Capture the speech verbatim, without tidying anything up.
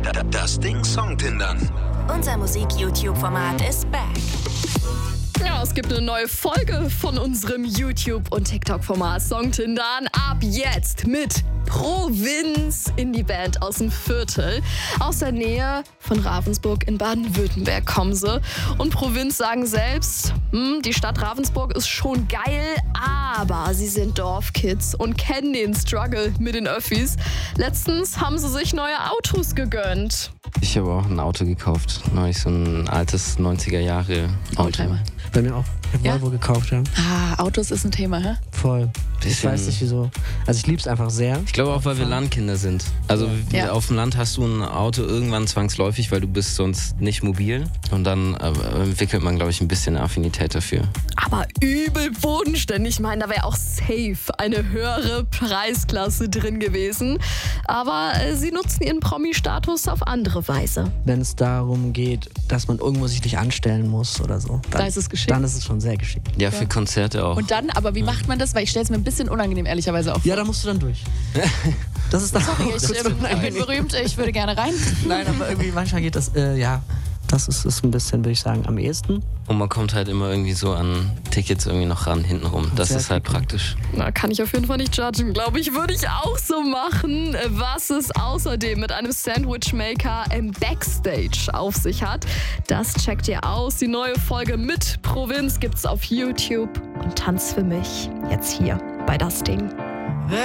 Das Ding Songtindern. Unser Musik-YouTube-Format ist back. Ja, es gibt eine neue Folge von unserem YouTube- und TikTok-Format Songtindern. Ab jetzt mit Provinz, Indie-Band aus dem Viertel. Aus der Nähe von Ravensburg in Baden-Württemberg kommen sie. Und Provinz sagen selbst, hm, die Stadt Ravensburg ist schon geil, aber sie sind Dorfkids und kennen den Struggle mit den Öffis. Letztens haben sie sich neue Autos gegönnt. Ich habe auch ein Auto gekauft. Neulich so ein altes neunziger Jahre Auto. Oldtimer. Bei mir auch. Ich habe Ja? Volvo gekauft, ja. Ah, Autos ist ein Thema, hä? Voll. Ich Bisschen- weiß nicht wieso. Also ich liebe es einfach sehr. Ich glaube auch, weil wir Landkinder sind. Also Ja. auf dem Land hast du ein Auto irgendwann zwangsläufig, weil du bist sonst nicht mobil. Und dann äh, entwickelt man, glaube ich, ein bisschen eine Affinität dafür. Aber übel bodenständig. Ich meine, da wäre auch safe eine höhere Preisklasse drin gewesen. Aber äh, sie nutzen ihren Promi-Status auf andere Weise. Wenn es darum geht, dass man irgendwo sich nicht anstellen muss oder so. Dann, Da ist es geschickt. Dann ist es schon sehr geschickt. Ja, für Konzerte auch. Und dann, aber wie macht man das? Weil ich stelle es mir ein bisschen unangenehm, ehrlicherweise auch vor. Ja, da musst du dann durch. Das ist dann auch Ich, kurz ähm, ich bin unangenehm. berühmt, ich würde gerne rein. Nein, aber irgendwie manchmal geht das, äh, ja. Das ist es ein bisschen, würde ich sagen, am ehesten. Und man kommt halt immer irgendwie so an Tickets irgendwie noch ran, hintenrum. Das ist halt praktisch. Na, kann ich auf jeden Fall nicht judgen. Glaube ich, würde ich auch so machen. Was es außerdem mit einem Sandwichmaker im Backstage auf sich hat, das checkt ihr aus. Die neue Folge mit Provinz gibt's auf YouTube. Und Tanz für mich jetzt hier bei Das Ding.